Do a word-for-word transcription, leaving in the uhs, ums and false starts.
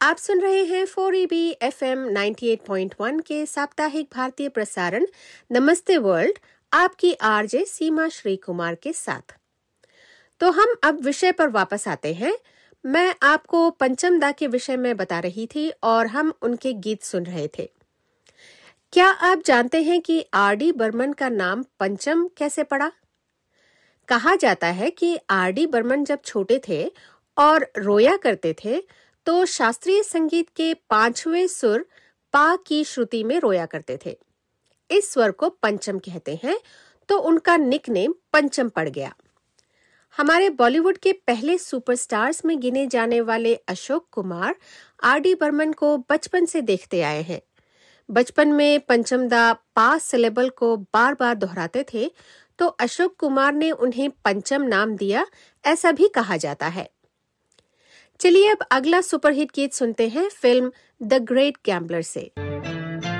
आप सुन रहे हैं four E B F M ninety eight point one के साप्ताहिक भारतीय प्रसारण नमस्ते वर्ल्ड, आपकी आरजे सीमा श्री कुमार के साथ। तो हम अब विषय पर वापस आते हैं। मैं आपको पंचम दा के विषय में बता रही थी और हम उनके गीत सुन रहे थे। क्या आप जानते हैं कि आर डी बर्मन का नाम पंचम कैसे पड़ा? कहा जाता है कि आर डी बर्मन जब छोटे थे और रोया करते थे तो शास्त्रीय संगीत के पांचवें सुर पा की श्रुति में रोया करते थे। इस स्वर को पंचम कहते हैं, तो उनका निकनेम पंचम पड़ गया। हमारे बॉलीवुड के पहले सुपरस्टार्स में गिने जाने वाले अशोक कुमार आर डी बर्मन को बचपन से देखते आए हैं। बचपन में पंचम दा पा सिलेबल को बार बार दोहराते थे, तो अशोक कुमार ने उन्हें पंचम नाम दिया, ऐसा भी कहा जाता है। चलिए अब अगला सुपरहिट गीत सुनते हैं फिल्म द ग्रेट गैम्बलर से।